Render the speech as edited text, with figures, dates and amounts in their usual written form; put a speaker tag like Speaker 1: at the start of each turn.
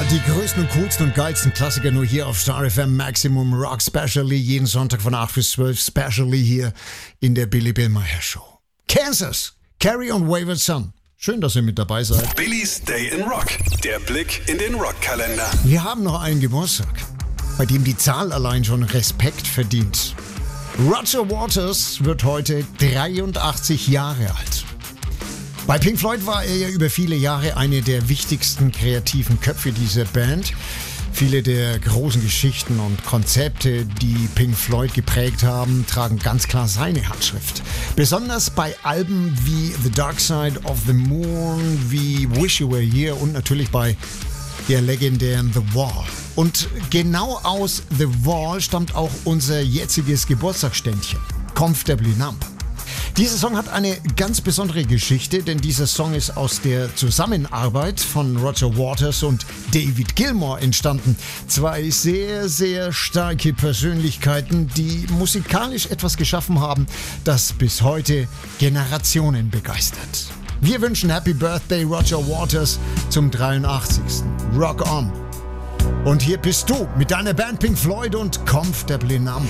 Speaker 1: die größten und coolsten und geilsten Klassiker nur hier auf Star FM Maximum Rock Specially. Jeden Sonntag von 8 bis 12 Specially hier in der Billy Bill Meyer Show. Kansas, Carry on Wayward Son. Schön, dass ihr mit dabei seid.
Speaker 2: Billy's Day in Rock. Der Blick in den Rockkalender.
Speaker 1: Wir haben noch einen Geburtstag, bei dem die Zahl allein schon Respekt verdient. Roger Waters wird heute 83 Jahre alt. Bei Pink Floyd war er ja über viele Jahre eine der wichtigsten kreativen Köpfe dieser Band. Viele der großen Geschichten und Konzepte, die Pink Floyd geprägt haben, tragen ganz klar seine Handschrift. Besonders bei Alben wie The Dark Side of the Moon, wie Wish You Were Here und natürlich bei der legendären The Wall. Und genau aus The Wall stammt auch unser jetziges Geburtstagsständchen, Comfortably Numb. Dieser Song hat eine ganz besondere Geschichte, denn dieser Song ist aus der Zusammenarbeit von Roger Waters und David Gilmour entstanden. Zwei sehr, sehr starke Persönlichkeiten, die musikalisch etwas geschaffen haben, das bis heute Generationen begeistert. Wir wünschen Happy Birthday Roger Waters zum 83. Rock on! Und hier bist du mit deiner Band Pink Floyd und Comfortably Numb.